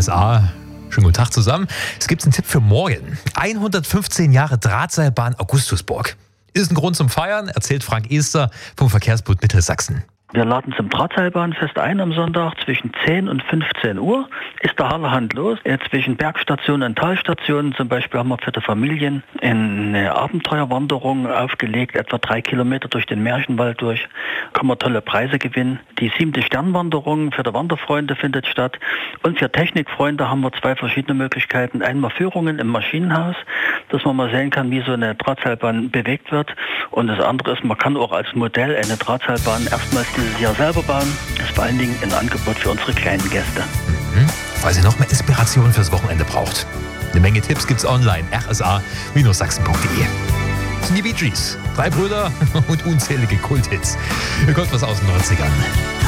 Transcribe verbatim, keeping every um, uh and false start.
S A. Schönen guten Tag zusammen. Es gibt einen Tipp für morgen. hundertfünfzehn Jahre Drahtseilbahn Augustusburg. Ist ein Grund zum Feiern, erzählt Frank Ester vom Verkehrsbund Mittelsachsen. Wir laden zum Drahtseilbahnfest ein am Sonntag zwischen zehn und fünfzehn Uhr. Ist der allerhand los. Äh, zwischen Bergstationen und Talstationen zum Beispiel haben wir für die Familien eine Abenteuerwanderung aufgelegt, etwa drei Kilometer durch den Märchenwald durch. Kann man tolle Preise gewinnen. Die siebte Sternwanderung für die Wanderfreunde findet statt. Und für Technikfreunde haben wir zwei verschiedene Möglichkeiten. Einmal Führungen im Maschinenhaus, dass man mal sehen kann, wie so eine Drahtseilbahn bewegt wird. Und das andere ist, man kann auch als Modell eine Drahtseilbahn erstmals dieses Jahr selber bauen. Das ist vor allen Dingen ein Angebot für unsere kleinen Gäste. Mhm. Falls ihr noch mehr Inspiration fürs Wochenende braucht. Eine Menge Tipps gibt's online. r s a Sachsen punkt de. Das sind die Bee Gees. Drei Brüder und unzählige Kulthits. Ihr kommt was aus den neunzigern.